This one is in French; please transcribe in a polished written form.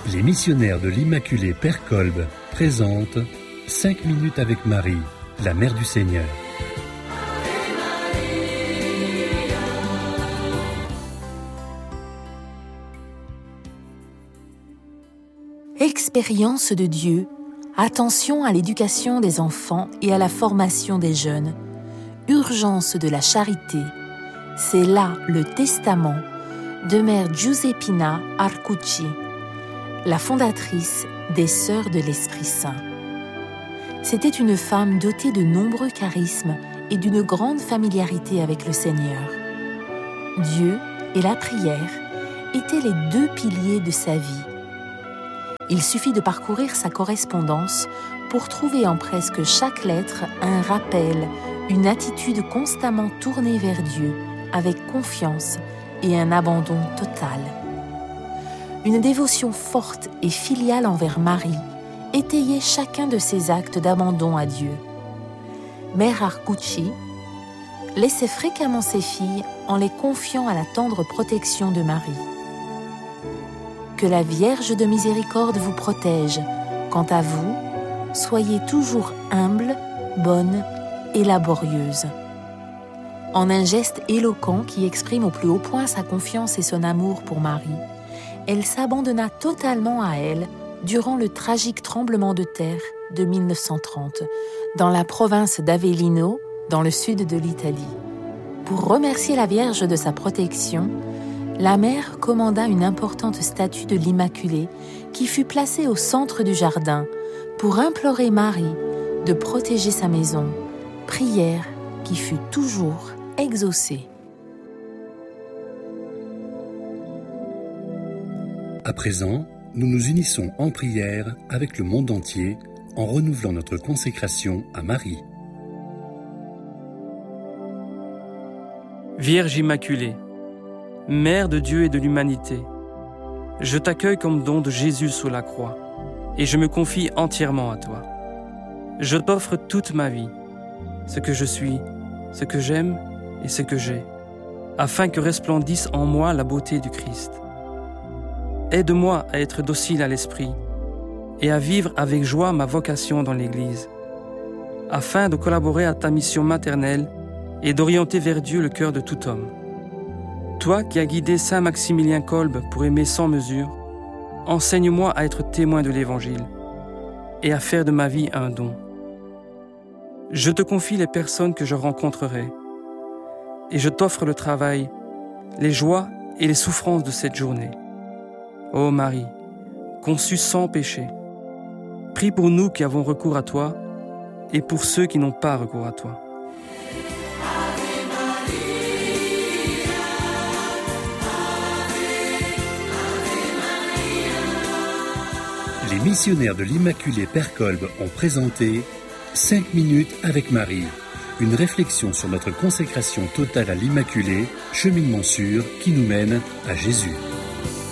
Les missionnaires de l'Immaculée Père Kolb présentent 5 minutes avec Marie, la Mère du Seigneur. Expérience de Dieu, attention à l'éducation des enfants et à la formation des jeunes, urgence de la charité, c'est là le testament de Mère Giuseppina Arcucci, la fondatrice des Sœurs de l'Esprit Saint. C'était une femme dotée de nombreux charismes et d'une grande familiarité avec le Seigneur. Dieu et la prière étaient les deux piliers de sa vie. Il suffit de parcourir sa correspondance pour trouver en presque chaque lettre un rappel, une attitude constamment tournée vers Dieu, avec confiance et un abandon total. Une dévotion forte et filiale envers Marie étayait chacun de ses actes d'abandon à Dieu. Mère Arcucci laissait fréquemment ses filles en les confiant à la tendre protection de Marie. Que la Vierge de Miséricorde vous protège. Quant à vous, soyez toujours humble, bonne et laborieuse. En un geste éloquent qui exprime au plus haut point sa confiance et son amour pour Marie, elle s'abandonna totalement à elle durant le tragique tremblement de terre de 1930 dans la province d'Avellino, dans le sud de l'Italie. Pour remercier la Vierge de sa protection, la mère commanda une importante statue de l'Immaculée qui fut placée au centre du jardin pour implorer Marie de protéger sa maison, prière qui fut toujours exaucée. À présent, nous nous unissons en prière avec le monde entier en renouvelant notre consécration à Marie. Vierge Immaculée, Mère de Dieu et de l'humanité, je t'accueille comme don de Jésus sous la croix et je me confie entièrement à toi. Je t'offre toute ma vie, ce que je suis, ce que j'aime et ce que j'ai, afin que resplendisse en moi la beauté du Christ. Aide-moi à être docile à l'esprit et à vivre avec joie ma vocation dans l'Église, afin de collaborer à ta mission maternelle et d'orienter vers Dieu le cœur de tout homme. Toi qui as guidé Saint Maximilien Kolb pour aimer sans mesure, enseigne-moi à être témoin de l'Évangile et à faire de ma vie un don. Je te confie les personnes que je rencontrerai et je t'offre le travail, les joies et les souffrances de cette journée. Ô Marie, conçue sans péché, prie pour nous qui avons recours à toi et pour ceux qui n'ont pas recours à toi. Les missionnaires de l'Immaculée Père Kolb ont présenté 5 minutes avec Marie, une réflexion sur notre consécration totale à l'Immaculée, cheminement sûr qui nous mène à Jésus.